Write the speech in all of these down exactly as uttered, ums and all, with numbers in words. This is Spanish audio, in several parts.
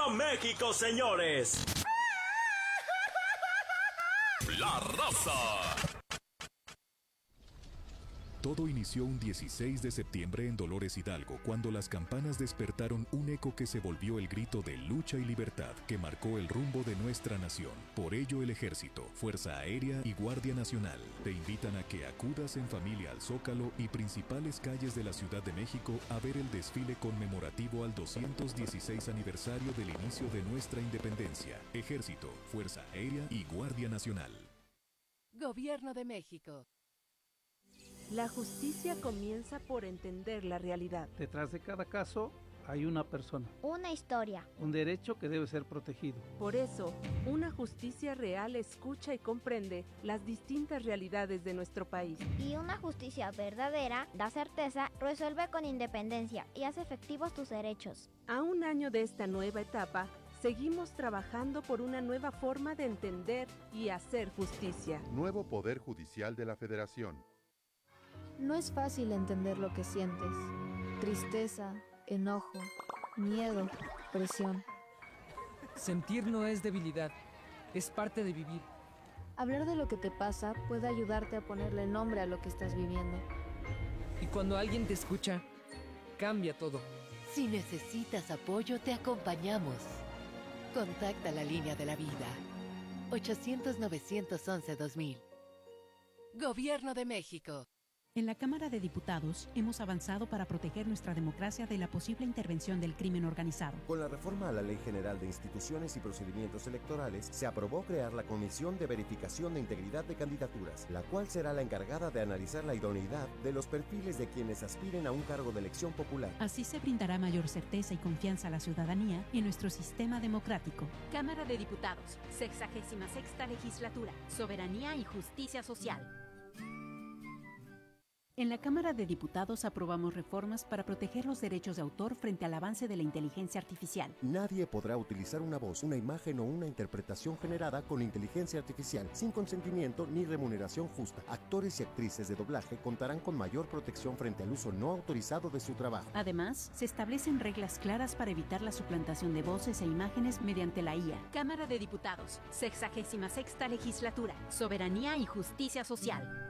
¡Viva México, señores! La Raza. Todo inició un dieciséis de septiembre en Dolores Hidalgo, cuando las campanas despertaron un eco que se volvió el grito de lucha y libertad que marcó el rumbo de nuestra nación. Por ello, el Ejército, Fuerza Aérea y Guardia Nacional te invitan a que acudas en familia al Zócalo y principales calles de la Ciudad de México a ver el desfile conmemorativo al doscientos dieciséis aniversario del inicio de nuestra independencia. Ejército, Fuerza Aérea y Guardia Nacional. Gobierno de México. La justicia comienza por entender la realidad. Detrás de cada caso hay una persona. Una historia. Un derecho que debe ser protegido. Por eso, una justicia real escucha y comprende las distintas realidades de nuestro país. Y una justicia verdadera da certeza, resuelve con independencia y hace efectivos tus derechos. A un año de esta nueva etapa, seguimos trabajando por una nueva forma de entender y hacer justicia. Nuevo Poder Judicial de la Federación. No es fácil entender lo que sientes. Tristeza, enojo, miedo, presión. Sentir no es debilidad, es parte de vivir. Hablar de lo que te pasa puede ayudarte a ponerle nombre a lo que estás viviendo. Y cuando alguien te escucha, cambia todo. Si necesitas apoyo, te acompañamos. Contacta la línea de la vida. ochocientos, novecientos once, dos mil. Gobierno de México. En la Cámara de Diputados hemos avanzado para proteger nuestra democracia de la posible intervención del crimen organizado. Con la reforma a la Ley General de Instituciones y Procedimientos Electorales, se aprobó crear la Comisión de Verificación de Integridad de Candidaturas, la cual será la encargada de analizar la idoneidad de los perfiles de quienes aspiren a un cargo de elección popular. Así se brindará mayor certeza y confianza a la ciudadanía en nuestro sistema democrático. Cámara de Diputados, sexagésima sexta legislatura, soberanía y justicia social. En la Cámara de Diputados aprobamos reformas para proteger los derechos de autor frente al avance de la inteligencia artificial. Nadie podrá utilizar una voz, una imagen o una interpretación generada con inteligencia artificial sin consentimiento ni remuneración justa. Actores y actrices de doblaje contarán con mayor protección frente al uso no autorizado de su trabajo. Además, se establecen reglas claras para evitar la suplantación de voces e imágenes mediante la I A. Cámara de Diputados, sexagésima sexta legislatura, soberanía y justicia social.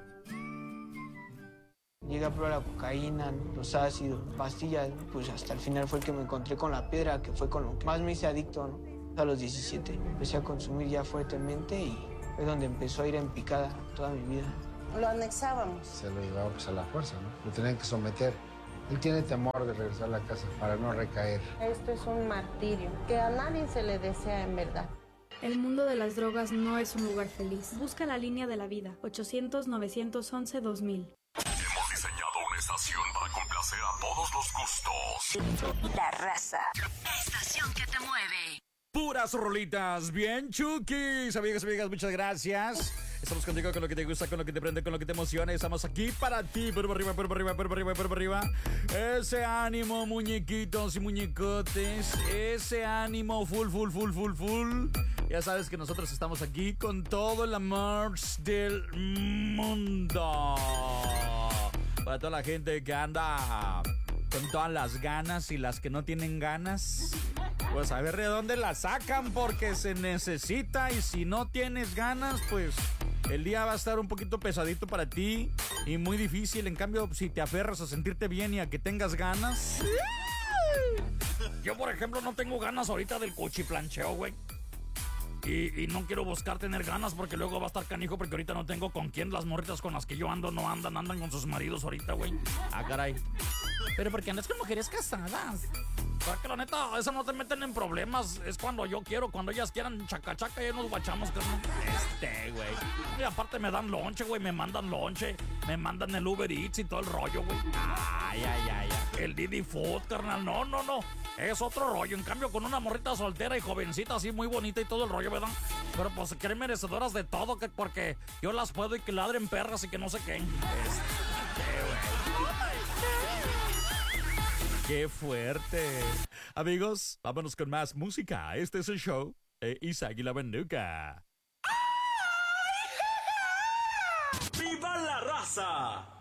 Llegué a probar la cocaína, los ácidos, pastillas, pues hasta el final fue el que me encontré con la piedra, que fue con lo que más me hice adicto, ¿no? A los diecisiete empecé a consumir ya fuertemente y fue donde empezó a ir en picada toda mi vida. Lo anexábamos. Se lo llevaba pues a la fuerza, ¿no? Lo tenían que someter. Él tiene temor de regresar a la casa para no recaer. Esto es un martirio que a nadie se le desea en verdad. El mundo de las drogas no es un lugar feliz. Busca la línea de la vida. ochocientos, novecientos once, dos mil. Hemos diseñado una estación para complacer a todos los gustos. La Raza. Estación que te mueve. Puras rolitas, bien chukis. Amigas, amigas, muchas gracias. Estamos contigo con lo que te gusta, con lo que te prende, con lo que te emociona. Estamos aquí para ti. Por arriba, por arriba, por arriba, por arriba. Ese ánimo, muñequitos y muñecotes. Ese ánimo full, full, full, full, full. Ya sabes que nosotros estamos aquí con todo el amor del mundo. Para toda la gente que anda con todas las ganas y las que no tienen ganas, pues a ver de dónde la sacan, porque se necesita. Y si no tienes ganas, pues el día va a estar un poquito pesadito para ti y muy difícil. En cambio, si te aferras a sentirte bien y a que tengas ganas. Yo, por ejemplo, no tengo ganas ahorita del cuchiplancheo, güey. Y, y no quiero buscar tener ganas porque luego va a estar canijo, porque ahorita no tengo con quién. Las morritas con las que yo ando no andan, andan con sus maridos ahorita, güey. Ah, caray. Pero porque andas con mujeres casadas. Porque la neta, eso no te meten en problemas. Es cuando yo quiero, cuando ellas quieran chaca chaca y nos guachamos, carnal. Este, güey. Y aparte me dan lonche, güey, me mandan lonche. Me mandan el Uber Eats y todo el rollo, güey. Ay, ay, ay, ay. El Didi Food, carnal. No, no, no. Es otro rollo. En cambio, con una morrita soltera y jovencita así, muy bonita y todo el rollo, ¿verdad? Pero pues se creen merecedoras de todo, que porque yo las puedo y que ladren perras y que no sé qué. Este, güey. ¡Qué fuerte! Amigos, vámonos con más música. Este es el show de Isaac y la Benduca. ¡Viva la raza!